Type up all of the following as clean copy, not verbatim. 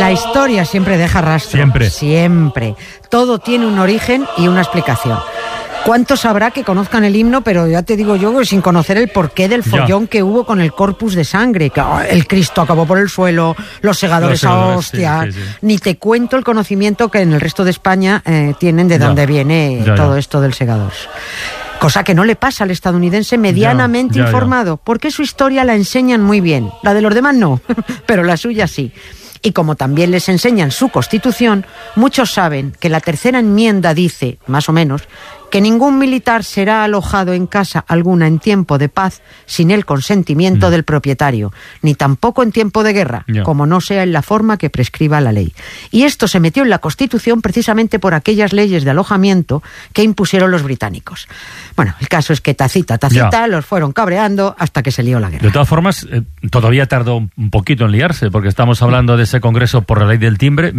La historia siempre deja rastro. Siempre. Todo tiene un origen y una explicación. ¿Cuántos habrá que conozcan el himno? Pero ya te digo yo, sin conocer el porqué del follón que hubo con el corpus de sangre. Que el Cristo acabó por el suelo, los segadores a hostias. Sí. Ni te cuento el conocimiento que en el resto de España tienen de dónde viene todo esto del segador. Cosa que no le pasa al estadounidense medianamente informado, porque su historia la enseñan muy bien. La de los demás no, pero la suya sí. Y como también les enseñan su Constitución, muchos saben que la tercera enmienda dice, más o menos, que ningún militar será alojado en casa alguna en tiempo de paz sin el consentimiento del propietario, ni tampoco en tiempo de guerra, como no sea en la forma que prescriba la ley. Y esto se metió en la Constitución precisamente por aquellas leyes de alojamiento que impusieron los británicos. Bueno, el caso es que tacita, los fueron cabreando hasta que se lió la guerra. De todas formas, todavía tardó un poquito en liarse, porque estamos hablando de ese Congreso por la Ley del Timbre,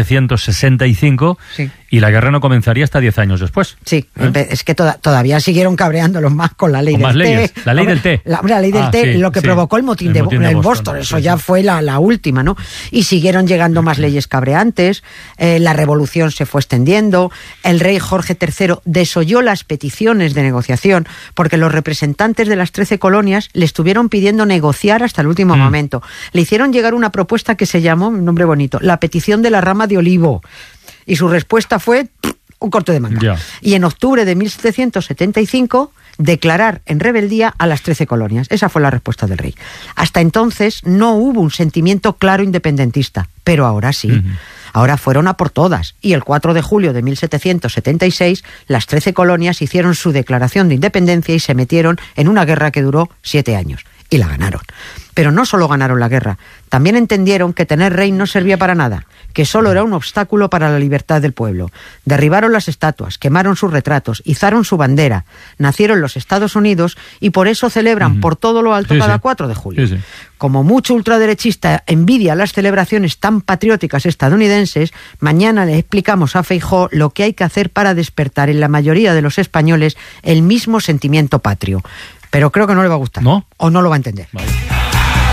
1765, y la guerra no comenzaría hasta 10 años después. Sí. Es que todavía siguieron cabreándolos más con la ley del té. La ley del té. La ley del té, lo que provocó el motín de Boston. Eso ya fue la última, ¿no? Y siguieron llegando más leyes cabreantes, la revolución se fue extendiendo, el rey Jorge III desoyó las peticiones de negociación, porque los representantes de las 13 colonias le estuvieron pidiendo negociar hasta el último momento. Le hicieron llegar una propuesta que se llamó, un nombre bonito, la petición de la rama de olivo. Y su respuesta fue un corte de manga. Y en octubre de 1775 declarar en rebeldía a las 13 colonias. Esa fue la respuesta del rey. Hasta entonces no hubo un sentimiento claro independentista, pero ahora sí. Ahora fueron a por todas, y el 4 de julio de 1776 las 13 colonias hicieron su declaración de independencia y se metieron en una guerra que duró 7 años. Y la ganaron. Pero no solo ganaron la guerra, también entendieron que tener rey no servía para nada, que solo era un obstáculo para la libertad del pueblo. Derribaron las estatuas, quemaron sus retratos, izaron su bandera, nacieron los Estados Unidos y por eso celebran por todo lo alto cada 4 de julio. Como mucho ultraderechista envidia las celebraciones tan patrióticas estadounidenses, mañana le explicamos a Feijóo lo que hay que hacer para despertar en la mayoría de los españoles el mismo sentimiento patrio. Pero creo que no le va a gustar. ¿No? O no lo va a entender. Vale.